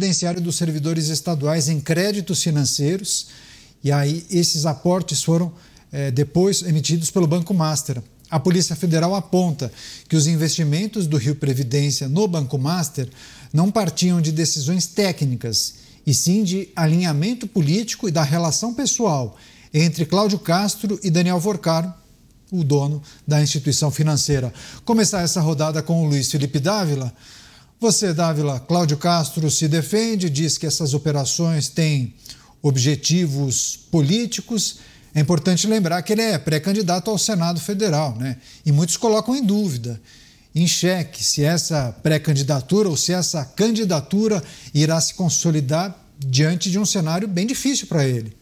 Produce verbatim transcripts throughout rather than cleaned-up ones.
previdenciário dos servidores estaduais em créditos financeiros, e aí esses aportes foram é, depois emitidos pelo Banco Master. A Polícia Federal aponta que os investimentos do Rio Previdência no Banco Master não partiam de decisões técnicas, e sim de alinhamento político e da relação pessoal entre Cláudio Castro e Daniel Vorcaro, o dono da instituição financeira. Começar essa rodada com o Luiz Felipe Dávila. Você, Dávila, Cláudio Castro se defende, diz que essas operações têm objetivos políticos. É importante lembrar que ele é pré-candidato ao Senado Federal, né? E muitos colocam em dúvida, em xeque, se essa pré-candidatura ou se essa candidatura irá se consolidar diante de um cenário bem difícil para ele.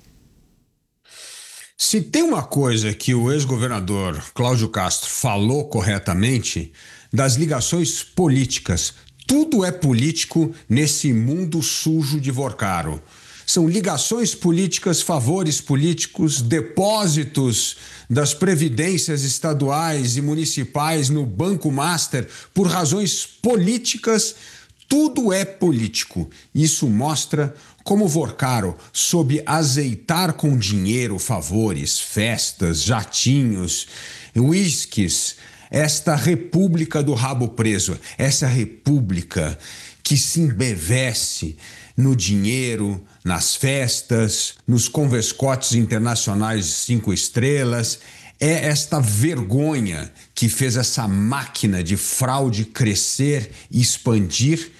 Se tem uma coisa que o ex-governador Cláudio Castro falou corretamente, das ligações políticas. Tudo é político nesse mundo sujo de Vorcaro. São ligações políticas, favores políticos, depósitos das previdências estaduais e municipais no Banco Master por razões políticas. Tudo é político. Isso mostra como Vorcaro soube azeitar com dinheiro favores, festas, jatinhos, uísques, esta república do rabo preso, essa república que se embevece no dinheiro, nas festas, nos convescotes internacionais de cinco estrelas. É esta vergonha que fez essa máquina de fraude crescer e expandir.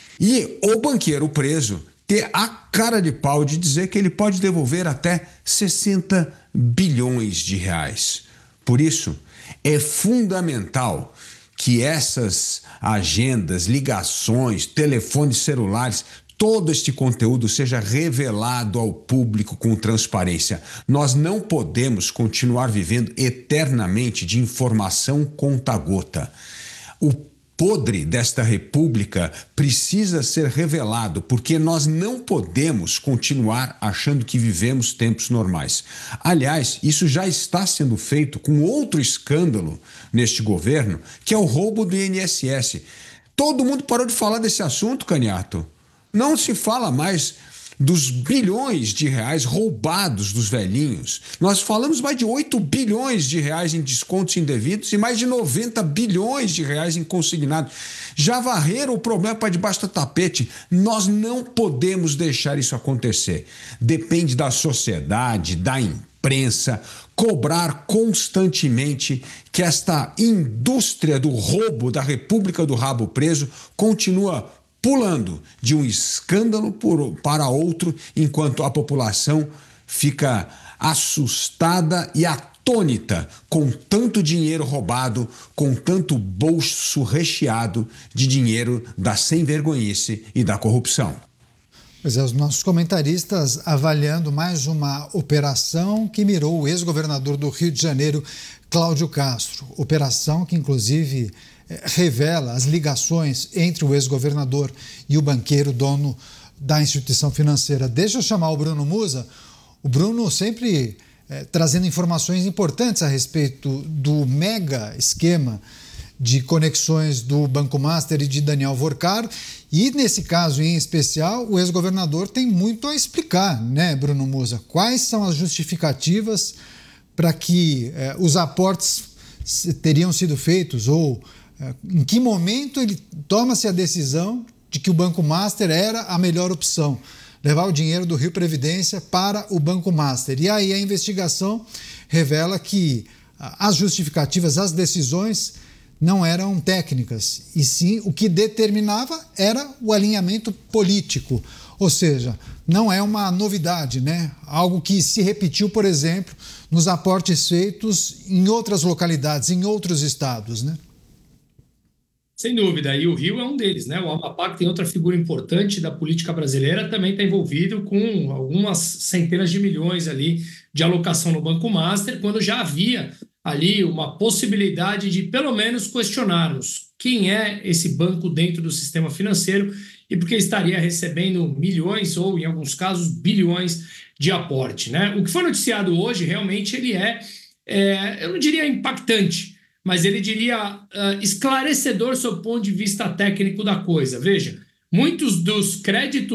E o banqueiro preso ter a cara de pau de dizer que ele pode devolver até sessenta bilhões de reais. Por isso, é fundamental que essas agendas, ligações, telefones celulares, todo este conteúdo seja revelado ao público com transparência. Nós não podemos continuar vivendo eternamente de informação conta-gota. O podre desta república precisa ser revelado, porque nós não podemos continuar achando que vivemos tempos normais. Aliás, isso já está sendo feito com outro escândalo neste governo, que é o roubo do I N S S. Todo mundo parou de falar desse assunto, Caniato. Não se fala mais dos bilhões de reais roubados dos velhinhos. Nós falamos mais de oito bilhões de reais em descontos indevidos e mais de noventa bilhões de reais em consignado. Já varreram o problema para debaixo do tapete. Nós não podemos deixar isso acontecer. Depende da sociedade, da imprensa, cobrar constantemente que esta indústria do roubo da República do Rabo Preso continua pulando de um escândalo para outro, enquanto a população fica assustada e atônita com tanto dinheiro roubado, com tanto bolso recheado de dinheiro da sem-vergonhice e da corrupção. Pois é, os nossos comentaristas avaliando mais uma operação que mirou o ex-governador do Rio de Janeiro, Cláudio Castro. Operação que, inclusive, revela as ligações entre o ex-governador e o banqueiro dono da instituição financeira. Deixa eu chamar o Bruno Musa. O Bruno sempre é, trazendo informações importantes a respeito do mega esquema de conexões do Banco Master e de Daniel Vorcaro. E, nesse caso em especial, o ex-governador tem muito a explicar, né, Bruno Musa? Quais são as justificativas para que é, os aportes teriam sido feitos ou em que momento ele toma-se a decisão de que o Banco Master era a melhor opção, levar o dinheiro do Rio Previdência para o Banco Master. E aí a investigação revela que as justificativas, as decisões não eram técnicas, e sim o que determinava era o alinhamento político. Ou seja, não é uma novidade, né? Algo que se repetiu, por exemplo, nos aportes feitos em outras localidades, em outros estados, né? Sem dúvida, e o Rio é um deles, né? O Amapá, que tem outra figura importante da política brasileira, também está envolvido com algumas centenas de milhões ali de alocação no Banco Master, quando já havia ali uma possibilidade de, pelo menos, questionarmos quem é esse banco dentro do sistema financeiro e por que estaria recebendo milhões ou, em alguns casos, bilhões de aporte, né? O que foi noticiado hoje, realmente, ele é, é eu não diria impactante, mas ele diria uh, esclarecedor sob o ponto de vista técnico da coisa. Veja, muitos dos créditos